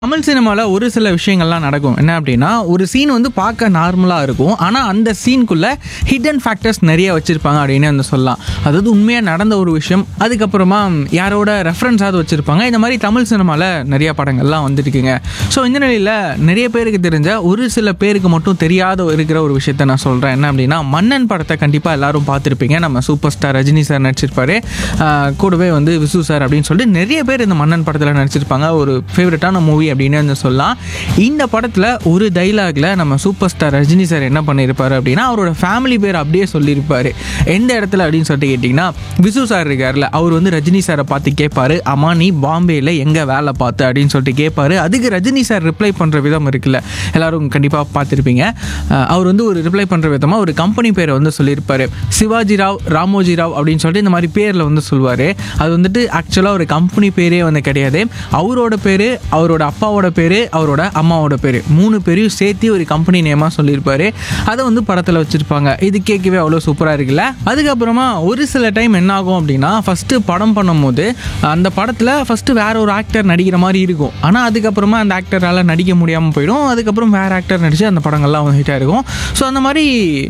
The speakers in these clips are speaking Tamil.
தமிழ் சினிமாவில் ஒரு சில விஷயங்கள்லாம் நடக்கும். என்ன அப்படின்னா, ஒரு சீன் வந்து பார்க்க நார்மலாக இருக்கும். ஆனால் அந்த சீனுக்குள்ளே ஹிடன் ஃபேக்டர்ஸ் நிறைய வச்சுருப்பாங்க அப்படின்னு வந்து சொல்லலாம். அதாவது உண்மையாக நடந்த ஒரு விஷயம், அதுக்கப்புறமா யாரோட ரெஃபரன்ஸாவது வச்சுருப்பாங்க. இந்த மாதிரி தமிழ் சினிமாவில் நிறைய படங்கள்லாம் வந்துருக்குங்க. ஸோ இந்த நிலையில் நிறைய பேருக்கு தெரிஞ்ச ஒரு சில பேருக்கு மட்டும் தெரியாத இருக்கிற ஒரு விஷயத்த நான் சொல்கிறேன். என்ன அப்படின்னா, மன்னன் படத்தை கண்டிப்பாக எல்லாரும் பார்த்துருப்பீங்க. நம்ம சூப்பர் ஸ்டார் ரஜினி சார் நடிச்சிருப்பாரு. கூடவே வந்து விசு சார் அப்படின்னு சொல்லிட்டு நிறைய பேர் இந்த மன்னன் படத்தில் நடிச்சிருப்பாங்க. ஒரு ஃபேவரட்டான மூவி அப்படின்னு சொல்லலாம். இந்த படத்தில் ஒரு டைலாக்ல நம்ம சூப்பர் ஸ்டார் ரஜினி சார் என்ன பண்ணியிருப்பாரு அப்படின்னா, அவரோட ஃபேமிலி பேர் அப்படியே சொல்லியிருப்பாரு. எந்த இடத்துல அப்படின்னு சொல்லிட்டு கேட்டிங்கன்னா, விசு சார் இருக்கார்ல, அவர் வந்து ரஜினி சாரை பார்த்து கேட்பாரு, அம்மா நீ பாம்பேயில் எங்கே வேலை பார்த்து அப்படின்னு சொல்லிட்டு கேட்பாரு. அதுக்கு ரஜினி சார் ரிப்ளை பண்ணுற விதம் இருக்குல்ல, எல்லாரும் கண்டிப்பாக பார்த்துருப்பீங்க. அவர் வந்து ஒரு ரிப்ளை பண்ணுற விதமாக ஒரு கம்பெனி பேரை வந்து சொல்லியிருப்பாரு. சிவாஜி ராவ், ராமோஜி ராவ் அப்படின்னு சொல்லிட்டு இந்த மாதிரி பேரில் வந்து சொல்லுவார். அது வந்துட்டு ஆக்சுவலாக ஒரு கம்பெனி பேரே வந்து கிடையாது. அவரோட பேர், அவரோட அப்பாவோட பேர், அவரோட அம்மாவோட பேர், 3 பேரையும் சேர்த்து ஒரு கம்பெனி நேமாக சொல்லியிருப்பாரு. அதை வந்து படத்தில் வச்சுருப்பாங்க. இது கேட்கவே அவ்வளோ சூப்பராக இருக்குல்ல. அதுக்கப்புறமா ஒரு சில டைம் என்ன ஆகும் அப்படின்னா, ஃபஸ்ட்டு படம் பண்ணும்போது அந்த படத்தில் ஃபஸ்ட்டு வேற ஒரு ஆக்டர் நடிக்கிற மாதிரி இருக்கும். ஆனால் அதுக்கப்புறமா அந்த ஆக்டரால் நடிக்க முடியாமல் போயிடும். அதுக்கப்புறம் வேறு ஆக்டர் நடித்து அந்த படங்கள்லாம் வந்து ஹிட்டாக இருக்கும். ஸோ அந்த மாதிரி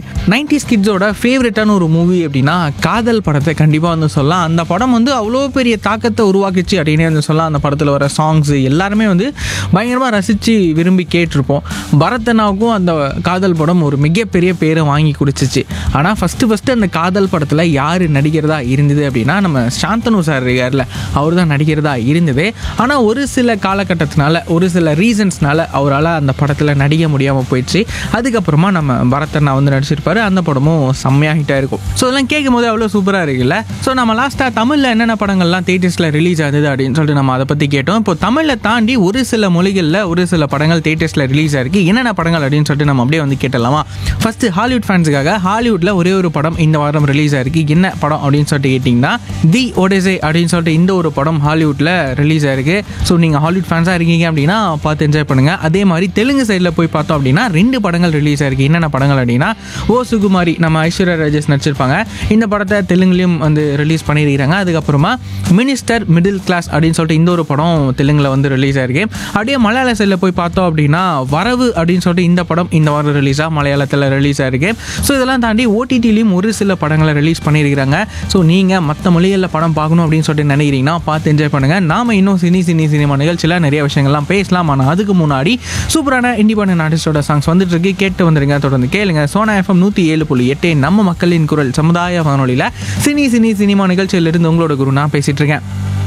90s கிட்ஸோட ஃபேவரட்டான ஒரு மூவி அப்படின்னா காதல் படத்தை கண்டிப்பாக வந்து சொல்லலாம். அந்த படம் வந்து அவ்வளோ பெரிய தாக்கத்தை உருவாக்கிச்சு அப்படின்னே வந்து சொல்லலாம். அந்த படத்தில் வர சாங்ஸு எல்லாருமே வந்து பயங்கரமாக ரசித்து விரும்பி கேட்டிருப்போம். பரதனாவுக்கும் அந்த காதல் படம் ஒரு மிகப்பெரிய பேரை வாங்கி கொடுத்துச்சு. ஆனால் ஃபஸ்ட்டு அந்த காதல் படத்தில் யார் நடிக்கிறதா இருந்தது அப்படின்னா, நம்ம சாந்தனு சார் இருக்கார்ல, அவர் தான் நடிக்கிறதா இருந்தது. ஆனால் ஒரு சில காலகட்டத்தினால, ஒரு சில ரீசன்ஸ்னால அவரால் அந்த படத்தில் நடிக்க முடியாமல் போயிடுச்சு. அதுக்கப்புறமா நம்ம பரதனா வந்து நடிச்சிருப்பாரு. அந்த படமும் செம்மையாக ஹிட்டாக இருக்கும். ஸோ இதெல்லாம் கேட்கும் போது அவ்வளோ சூப்பராக இருக்குல்ல. ஸோ நம்ம லாஸ்ட்டாக தமிழில் என்னென்ன படங்கள்லாம் தியேட்டர்ஸில் ரிலீஸ் ஆகுது அப்படின்னு சொல்லிட்டு நம்ம அதை பற்றி கேட்டோம். இப்போ தமிழில் தாண்டி ஒரு சில மொழிகளில் ஒரு சில படங்கள் தியேட்டர்ஸில் ரிலீஸ் ஆகிருக்கு. என்னென்ன படங்கள் அப்படின்னு சொல்லிட்டு நம்ம அப்படியே வந்து கேட்டலாமா? ஃபஸ்ட்டு ஹாலிவுட் ஃபேன்ஸுக்காக ஹாலிவுட்டில் ஒரே ஒரு படம் இந்த வாரம் ரிலீஸ் ஆகிருக்கு. என்ன படம் அப்படின்னு சொல்லிட்டு கேட்டிங்கன்னா, தி ஒடேசே அப்படின்னு சொல்லிட்டு இந்த ஒரு படம் ஹாலிவுட்டில் ரிலீஸ் ஆகிருக்கு. ஸோ நீங்கள் ஹாலிவுட் ஃபேன்ஸாக இருக்கீங்க அப்படின்னா பார்த்து என்ஜாய் பண்ணுங்கள். அதே மாதிரி தெலுங்கு சைடில் போய் பார்த்தோம் அப்படின்னா 2 படங்கள் ரிலீஸ் ஆகிருக்கு. என்னென்ன படங்கள் அப்படின்னா, ஓ சுகுமாரி, நம்ம ஐஸ்வர்யா ராஜேஷ் நடிச்சிருப்பாங்க. இந்த படத்தை தெலுங்குலையும் வந்து ரிலீஸ் பண்ணியிருக்கிறாங்க. அதுக்கப்புறமா மினிஸ்டர் மிடில் கிளாஸ் அப்படின்னு சொல்லிட்டு இந்த ஒரு படம் தெலுங்கில் வந்து ரிலீஸ் ஆகிருக்கு. அப்படியே மலையாள சைடில் போய் பார்த்தோம் அப்படின்னா, வரவு அப்படின்னு சொல்லிட்டு இந்த படம் இந்த வாரம் ரிலீஸாக மலையாளத்தில் ரிலீஸ் ஆகிருக்கு. ஸோ இதெல்லாம் தாண்டி ஓடிடிலையும் ஒரு சில படங்களை ரிலீஸ் பண்ணியிருக்கிறாங்க. ஸோ நீங்கள் மற்ற மொழிகளில் படம் பார்க்கணும் அப்படின்னு சொல்லிட்டு நினைக்கிறீங்கன்னா பார்த்து என்ஜாய் பண்ணுங்கள். நாம் இன்னும் சினிமா நிகழ்ச்சியில் நிறைய விஷயங்கள்லாம் பேசலாம். ஆனால் அதுக்கு முன்னாடி சூப்பரான இண்டிபெண்டன்ட் ஆர்டிஸ்டோட சாங்ஸ் வந்துட்டு இருக்கு. கேட்டு வந்துருங்க, தொடர்ந்து கேளுங்க. சோனா எஃப்எம் 107.8 நம்ம மக்களின் குரல் சமுதாய வானொலியில் சினிமா நிகழ்ச்சியிலிருந்து உங்களோட குரு நான் பேசிட்டு இருக்கேன்.